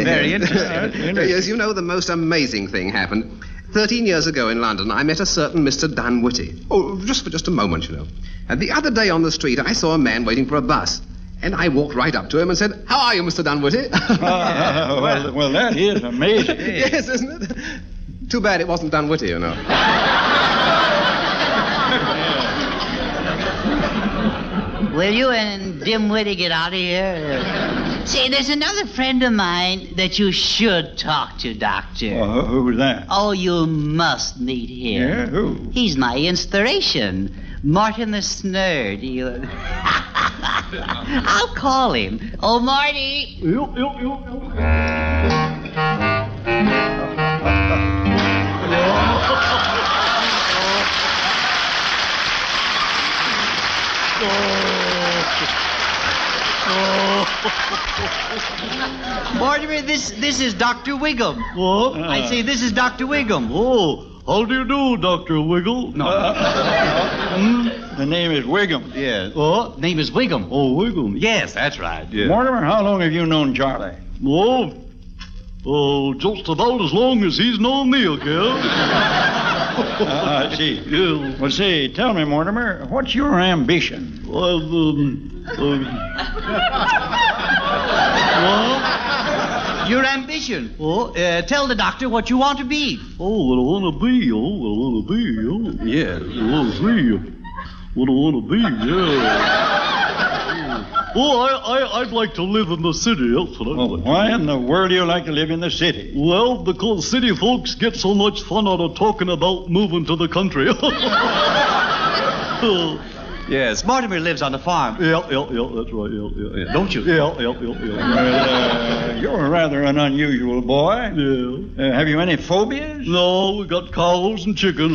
very interesting. Yes, you know, the most amazing thing happened. 13 years ago in London, I met a certain Mr. Dunwitty. Oh, just a moment, you know. And the other day on the street, I saw a man waiting for a bus. And I walked right up to him and said, "How are you, Mr. Dunwitty?" Well, that is amazing. Yes, isn't it? Too bad it wasn't Dunwitty, you know. Will you and Dimwitty get out of here? See, there's another friend of mine that you should talk to, Doctor. Who's that? Oh, you must meet him. Yeah, who? He's my inspiration. Martin the Snurd. I'll call him. Oh, Marty. Mortimer, this is Dr. Wiggum. What? I say this is Dr. Wiggum. Oh, how do you do, Dr. Wiggle? No. The name is Wiggum. Yeah. Oh, name is Wiggum. Oh, Wiggle. Yes, that's right. Yeah. Mortimer, how long have you known Charlie? Oh, just about as long as he's known me, okay? I see. Yeah. Well, say, tell me, Mortimer, what's your ambition? Well, Your ambition. Oh, tell the doctor what you want to be. oh, what I want to be, Yes. What I want to be, yeah. Oh, I'd like to live in the city, that's what I'd like to Why in the world do you like to live in the city? Well, because city folks get so much fun out of talking about moving to the country. Yes, Mortimer lives on the farm. Yeah, that's right, yeah. Don't you? Yeah. Well, you're rather an unusual boy. Yeah. Have you any phobias? No, we got cows and chickens.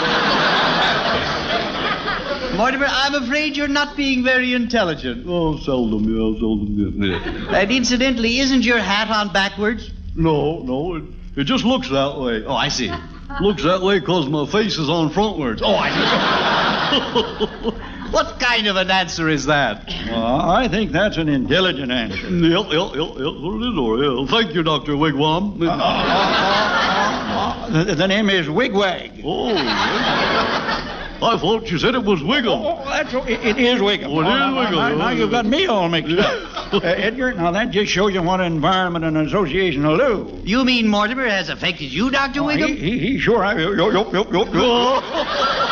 Mortimer, I'm afraid you're not being very intelligent. Oh, seldom. Yeah. And incidentally, isn't your hat on backwards? No, it just looks that way. Oh, I see. Looks that way because my face is on frontwards. Oh, I see. What kind of an answer is that? Well, I think that's an intelligent answer. Yep, what it is, or yeah. Thank you, Dr. Wigwam. The name is Wigwag. Oh, I thought you said it was Wiggle. It is Wiggum. Oh, it is Wiggum. Now you've got me all mixed up. Edgar, now that just shows you what environment and association will do. You mean Mortimer has affected you, Dr. Wiggum? He sure...